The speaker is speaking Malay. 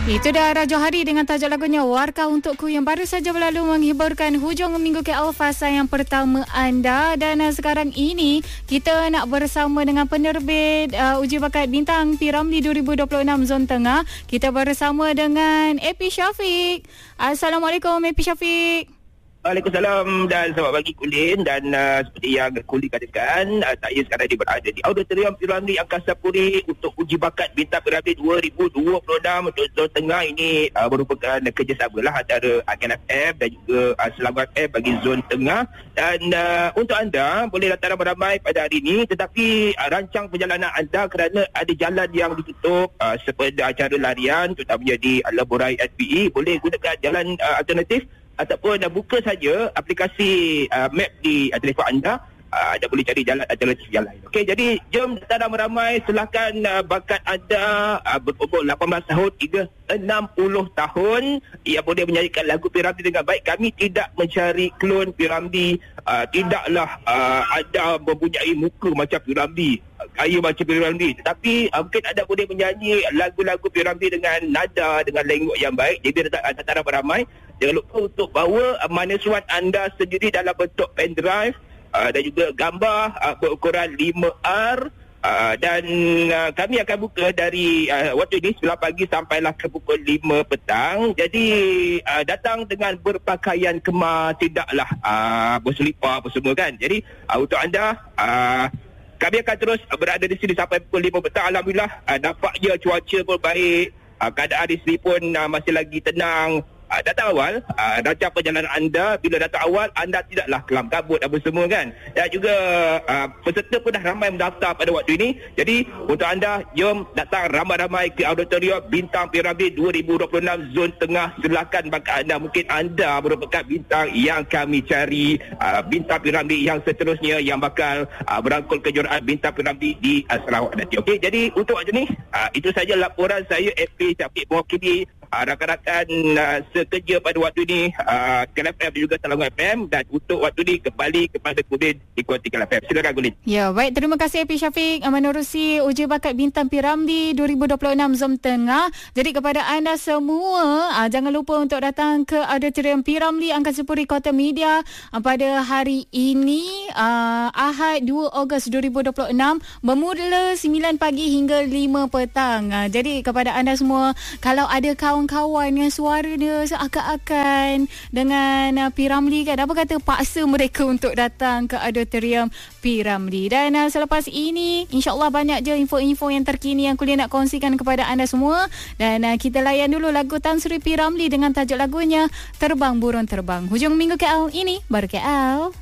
Itu dah Raja Hari dengan tajuk lagunya Warkah Untukku yang baru saja berlalu menghiburkan hujung minggu KL fasa yang pertama anda. Dan sekarang ini kita nak bersama dengan penerbit uji bakat bintang P-Ramlee 2026 Zon Tengah. Kita bersama dengan AP Syafiq. Assalamualaikum AP Syafiq. Waalaikumsalam dan selamat pagi Kulin. Dan seperti yang Kulin katakan, saya sekarang berada di Auditorium P-Ramlee Angkasa Puri untuk uji bakat bintang P-Ramlee 2026 untuk Zon Tengah. Ini merupakan kerjasama lah antara Agen FM dan juga Selangor FM bagi Zon Tengah. Dan untuk anda boleh datang ramai-ramai pada hari ini, tetapi rancang perjalanan anda kerana ada jalan yang ditutup seperti acara larian terutamanya di Leburai SPE, boleh gunakan jalan alternatif ataupun buka saja aplikasi map di telefon anda dan boleh cari jalan alternatif yang lain. Okey, jadi jom datang ramai, silakan bakat anda berumur 18 tahun hingga 60 tahun ia boleh menyanyikan lagu P-Ramlee dengan baik. Kami tidak mencari klon P-Ramlee, tidaklah ada mempunyai muka macam P-Ramlee, gaya macam P-Ramlee, tetapi mungkin anda boleh menyanyi lagu-lagu P-Ramlee dengan nada, dengan lenggok yang baik. Jadi datang ramai. Jangan lupa untuk bawa manusuan anda sendiri dalam bentuk pendrive dan juga gambar berukuran 5R. Dan kami akan buka dari waktu ini 9 pagi sampailah ke pukul 5 petang. Jadi datang dengan berpakaian kemas, tidaklah berselipar apa semua kan. Jadi untuk anda, kami akan terus berada di sini sampai pukul 5 petang. Alhamdulillah, nampaknya cuaca pun baik, keadaan di sini pun masih lagi tenang. Datang awal, rancang perjalanan anda. Bila datang awal, anda tidaklah kelam kabut apa semua kan. Dan juga peserta pun dah ramai mendaftar pada waktu ini. Jadi untuk anda, jom datang ramai-ramai ke Auditorium Bintang P-Ramlee 2026 Zon Tengah. Silakan bakat anda. Mungkin anda merupakan bintang yang kami cari, bintang P-Ramlee yang seterusnya yang bakal berangkul kejuaraan bintang P-Ramlee di Sarawak nanti. Okey, jadi untuk waktu ini, itu saja laporan saya AP Syafiq mewakili rakan-rakan sekerja pada waktu ini KLFM dan juga Selangor FM. Dan untuk waktu ini kembali kepada Kulin di Kuanti KLFM. Silakan Kulin. Ya, baik, terima kasih AP Syafiq menerusi uji bakat bintang P-Ramlee 2026 Zon Tengah. Jadi kepada anda semua, jangan lupa untuk datang ke Auditorium P-Ramlee Angkasa Puri Kota Media pada hari ini, Ahad 2 Ogos 2026, bermula 9 pagi hingga 5 petang. Jadi kepada anda semua, kalau ada kawan-kawan yang suara dia seakan-akan dengan P-Ramlee kan, apa kata paksa mereka untuk datang ke Auditorium P-Ramlee. Dan selepas ini, insyaAllah banyak je info-info yang terkini yang Kulin nak kongsikan kepada anda semua. Dan kita layan dulu lagu Tan Sri P-Ramlee dengan tajuk lagunya Terbang Burung Terbang. Hujung minggu KL ini, baru KL.